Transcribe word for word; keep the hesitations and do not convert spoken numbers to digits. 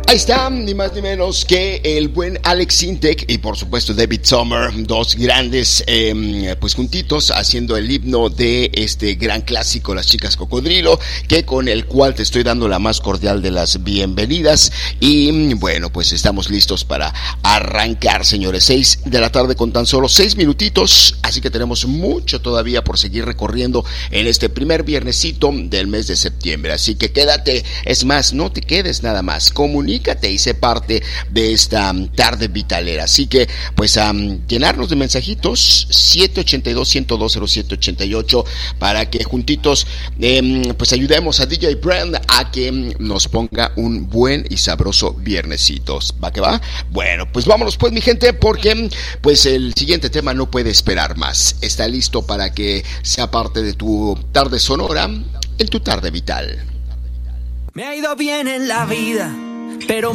Ahí está, ni más ni menos que el buen Alex Sintek y por supuesto David Sommer, dos grandes eh, pues juntitos haciendo el himno de este gran clásico Las Chicas Cocodrilo, que con el cual te estoy dando la más cordial de las bienvenidas. Y bueno, pues estamos listos para arrancar, señores. Seis de la tarde con tan solo seis minutitos, así que tenemos mucho todavía por seguir recorriendo en este primer viernesito del mes de septiembre. Así que quédate, es más, no te quedes nada más, comunícate y sé parte de esta um, tarde vitalera. Así que pues a um, llenarnos de mensajitos siete ocho dos, uno cero dos, cero siete ocho ocho para que juntitos eh, pues ayudemos a D J Brand a que um, nos ponga un buen y sabroso viernesitos. ¿Va que va? Bueno, pues vámonos pues mi gente, porque pues el siguiente tema no puede esperar más. Está listo para que sea parte de tu tarde sonora en tu tarde vital. Me ha ido bien en la vida, pero